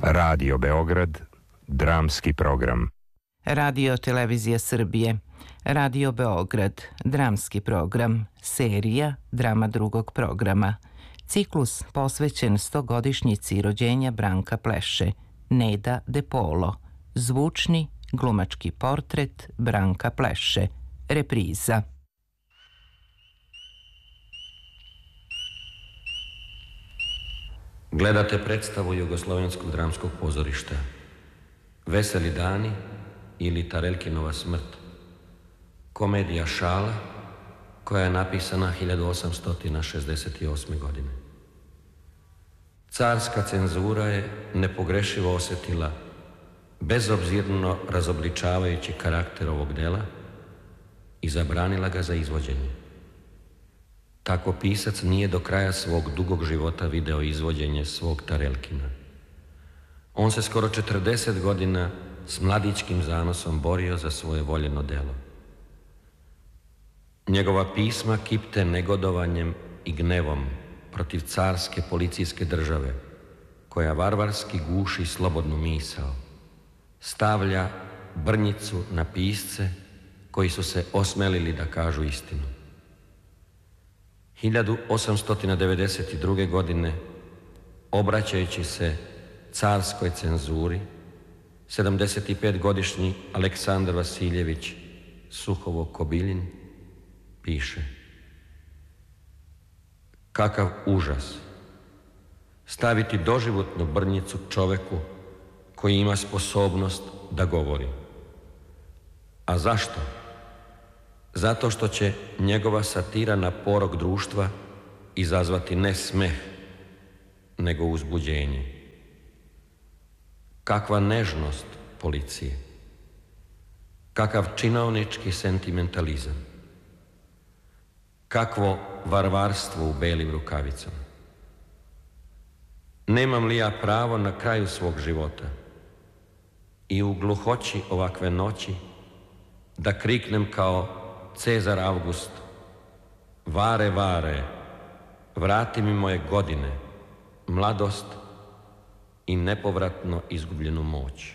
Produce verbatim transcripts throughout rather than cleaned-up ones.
Radio Beograd, dramski program. Radio Televizija Srbije, Radio Beograd, dramski program, serija Drama drugog programa. Ciklus posvećen stogodišnjici rođenja Branka Pleše, Neda De Polo. Zvučni, glumački portret Branka Pleše. Repriza. Gledate predstavu Jugoslovenskog dramskog pozorišta Veseli dani ili Tarelkinova smrt. Komedija šala koja je napisana hiljadu osamsto šezdeset osme. godine. Carska cenzura je nepogrešivo osjetila bezobzirno razobličavajući karakter ovog dela i zabranila ga za izvođenje. Tako pisac nije do kraja svog dugog života video izvođenje svog Tarelkina. On se skoro četrdeset godina s mladićkim zanosom borio za svoje voljeno delo. Njegova pisma kipte negodovanjem i gnevom protiv carske policijske države, koja varvarski guši slobodnu misao, stavlja brnjicu na pisce koji su se osmelili da kažu istinu. hiljadu osamsto devedeset druge. godine, obraćajući se carskoj cenzuri, sedamdesetpetogodišnji Aleksandar Vasiljević Suhovo-Kobiljin piše: kakav užas staviti doživotnu brnjicu čoveku koji ima sposobnost da govori. A zašto? Zato što će njegova satira na porok društva izazvati ne smeh, nego uzbuđenje. Kakva nežnost policije, kakav činovnički sentimentalizam, kakvo varvarstvo u belim rukavicama. Nemam li ja pravo na kraju svog života i u gluhoći ovakve noći da kriknem kao Cezar August: vare, vare, vrati mi moje godine, mladost i nepovratno izgubljenu moć.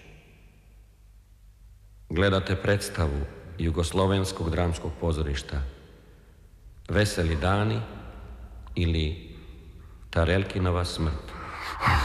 Gledate predstavu Jugoslovenskog dramskog pozorišta Veseli dani ili Tarelkinova smrt.